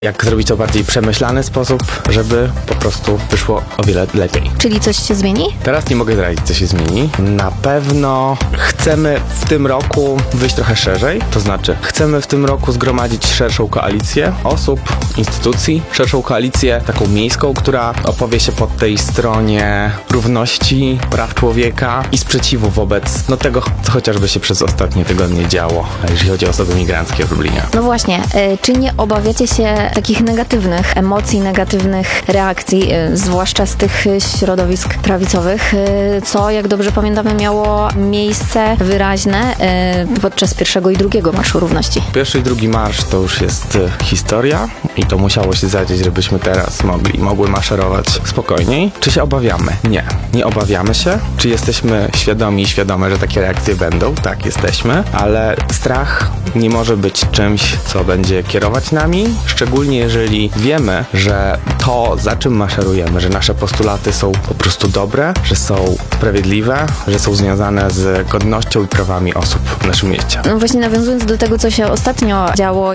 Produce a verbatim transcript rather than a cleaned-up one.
Jak zrobić to w bardziej przemyślany sposób, żeby po prostu wyszło o wiele lepiej. Czyli coś się zmieni? Teraz nie mogę zdradzić, co się zmieni. Na pewno chcemy w tym roku wyjść trochę szerzej, to znaczy chcemy w tym roku zgromadzić szerszą koalicję osób, instytucji, szerszą koalicję taką miejską, która opowie się po tej stronie równości, praw człowieka i sprzeciwu wobec no, tego, co chociażby się przez ostatnie tygodnie działo, jeżeli chodzi o osoby migranckie w Lublinie. No właśnie, y, czy nie obawiacie się takich negatywnych emocji, negatywnych reakcji, y, zwłaszcza z tych y, środowisk prawicowych, y, co, jak dobrze pamiętamy, miało miejsce wyraźne y, podczas pierwszego i drugiego Marszu Równości? Pierwszy i drugi marsz to już jest e, historia i to musiało się zadzieć, żebyśmy teraz mogli, mogły maszerować spokojniej. Czy się obawiamy? Nie. Nie obawiamy się. Czy jesteśmy świadomi i świadome, że takie reakcje będą? Tak, jesteśmy, ale strach nie może być czymś, co będzie kierować nami, szczególnie jeżeli wiemy, że to, za czym maszerujemy, że nasze postulaty są po prostu dobre, że są sprawiedliwe, że są związane z godnością i prawami osób w naszym mieście. No właśnie nawiązując do tego, co się ostatnio działo,